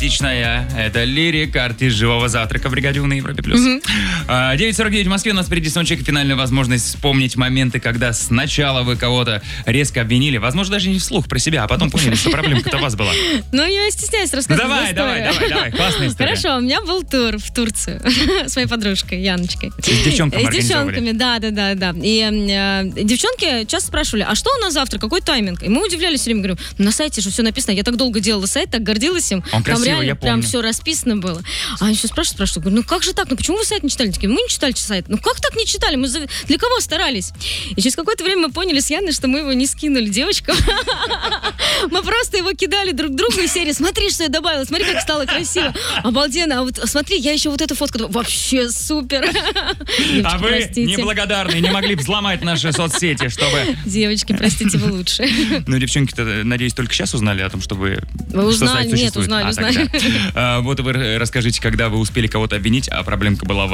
оптимистичная. Это Лирик, артист «Живого завтрака» в «Бригаде У» на Европе+. 9:49 в Москве. У нас впереди саундчек и финальная возможность вспомнить моменты, когда сначала вы кого-то резко обвинили. Возможно, даже не вслух про себя, а потом поняли, что проблемка-то у вас была. Ну, я стесняюсь рассказывать Давай. Классная история. Хорошо, у меня был тур в Турцию с моей подружкой Яночкой. С девчонками организовывали? С девчонками, да. И девчонки часто спрашивали, а что у нас завтра, какой тайминг? И мы удивлялись все время, говорю, на сайте же все написано, я так долго делала сайт, так гордилась им. Он там красивый, реально я помню. прям все расписано было. А они все спрашивают, говорю, ну как же так, ну почему вы сайт не читали? Такие, мы не читали сайт. Ну как так не читали? Мы для кого старались? И через какое-то время мы поняли с Яной, что мы его не скинули девочкам. Мы просто его кидали друг другу из серии, смотри, что я добавила, смотри, как стало красиво. Обалденно, а вот смотри, я еще вот эту фотку, вообще супер. А вы неблагодарные, не могли взломать наши соцсети, чтобы... Девочки, простите, вы лучше. Ну, девчонки-то, надеюсь, только сейчас узнали о том, что вы... Вы узнали? Нет, узнали. Вот вы расскажите, когда вы успели кого-то обвинить, а проблемка была